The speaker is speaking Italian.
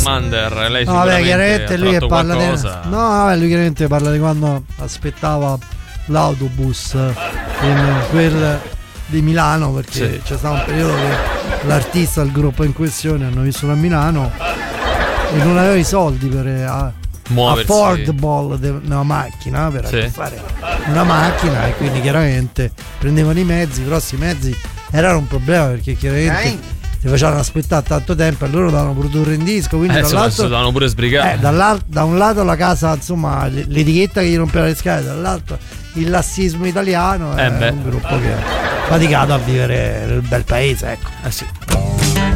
Salmander, lei no, vabbè, chiaramente lui che parla di... No, vabbè, lui chiaramente parla di quando aspettava l'autobus in quel di Milano, perché c'è stato un periodo che l'artista e il gruppo in questione hanno vissuto a Milano e non aveva i soldi per affordable una macchina per acquistare una macchina, e quindi chiaramente prendevano i mezzi, però questi mezzi erano un problema perché chiaramente ti facevano aspettare tanto tempo e loro dovevano produrre in disco, quindi dall'altro dovevano pure sbrigare, da un lato la casa, insomma, l'etichetta che gli rompeva le scale, dall'altro il lassismo italiano, è un gruppo che è faticato a vivere nel bel paese, ecco. Sì.